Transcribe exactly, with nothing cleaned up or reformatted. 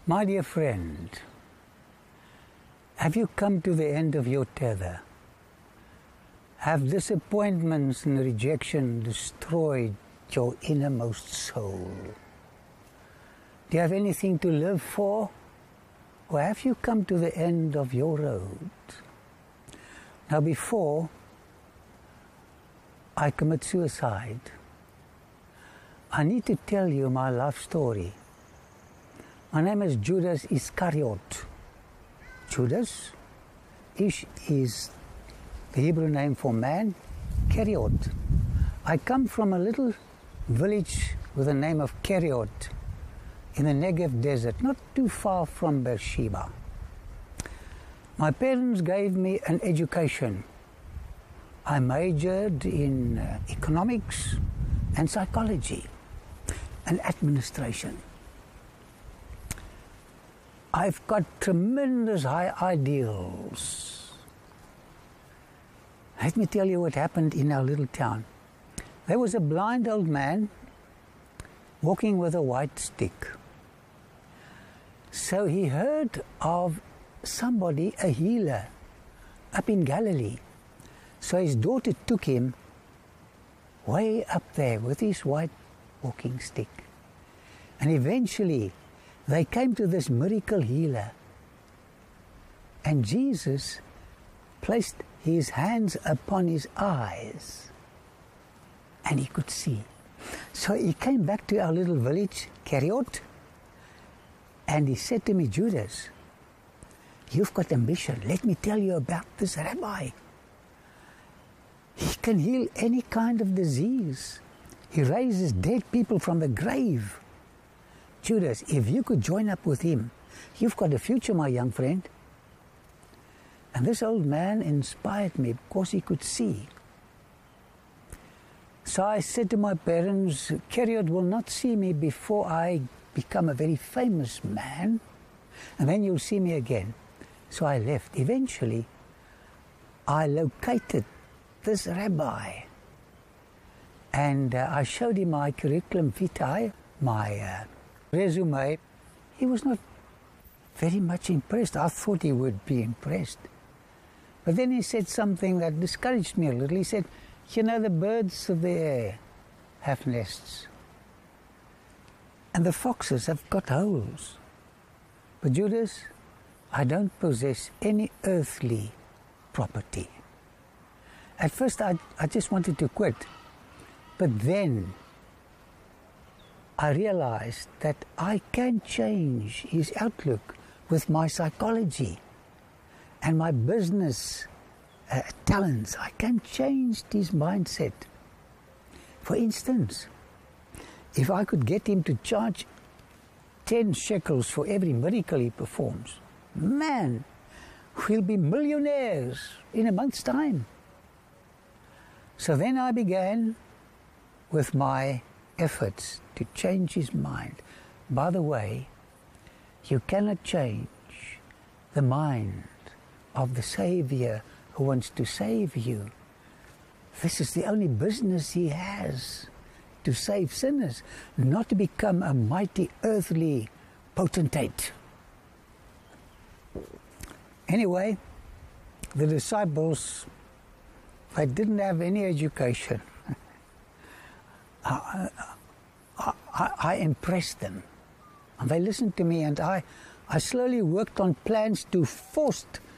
My dear friend, have you come to the end of your tether? Have disappointments and rejection destroyed your innermost soul? Do you have anything to live for? Or have you come to the end of your road? Now, before I commit suicide, I need to tell you my life story. My name is Judas Iscariot. Judas, Ish is the Hebrew name for man, Keriot. I come from a little village with the name of Keriot in the Negev desert, not too far from Beersheba. My parents gave me an education. I majored in uh, economics and psychology and administration. I've got tremendous high ideals. Let me tell you what happened in our little town. There was a blind old man walking with a white stick. So he heard of somebody, a healer, up in Galilee. So his daughter took him way up there with his white walking stick. And eventually they came to this miracle healer. And Jesus placed his hands upon his eyes and he could see. So he came back to our little village, Keriot, and he said to me, Judas, you've got ambition. Let me tell you about this rabbi. He can heal any kind of disease. He raises dead people from the grave. Judas, if you could join up with him, you've got a future, my young friend. And this old man inspired me because he could see. So I said to my parents, Keriot will not see me before I become a very famous man, and then you'll see me again. So I left. Eventually, I located this rabbi, and uh, I showed him my curriculum vitae, my uh, resume. He was not very much impressed. I thought he would be impressed. But then he said something that discouraged me a little. He said, you know, the birds of the air have nests, and the foxes have got holes. But Judas, I don't possess any earthly property. At first I, I just wanted to quit, but then I realized that I can change his outlook with my psychology and my business uh, talents. I can change his mindset. For instance, if I could get him to charge ten shekels for every miracle he performs, man, we'll be millionaires in a month's time. So then I began with my efforts to change his mind. By the way, you cannot change the mind of the Savior who wants to save you. This is the only business he has, to save sinners, not to become a mighty earthly potentate. Anyway, the disciples, they didn't have any education. I, I, I impressed them, and they listened to me, and I, I slowly worked on plans to force